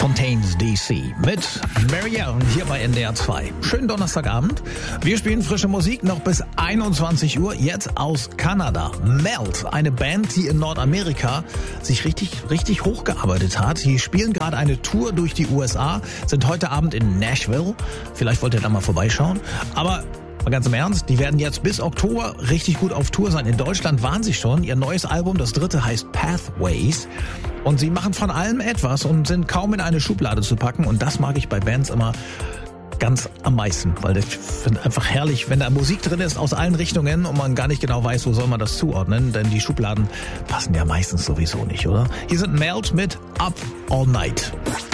Fontaines DC mit Marianne hier bei NDR 2. Schönen Donnerstagabend. Wir spielen frische Musik noch bis 21 Uhr. Jetzt aus Kanada. Melt, eine Band, die in Nordamerika sich richtig hochgearbeitet hat. Die spielen gerade eine Tour durch die USA, sind heute Abend in Nashville. Vielleicht wollt ihr da mal vorbeischauen. Aber mal ganz im Ernst, die werden jetzt bis Oktober richtig gut auf Tour sein. In Deutschland waren sie schon. Ihr neues Album, das dritte, heißt Pathways. Und sie machen von allem etwas und sind kaum in eine Schublade zu packen. Und das mag ich bei Bands immer ganz am meisten. Weil ich finde einfach herrlich, wenn da Musik drin ist aus allen Richtungen und man gar nicht genau weiß, wo soll man das zuordnen. Denn die Schubladen passen ja meistens sowieso nicht, oder? Hier sind Melt mit Up All Night.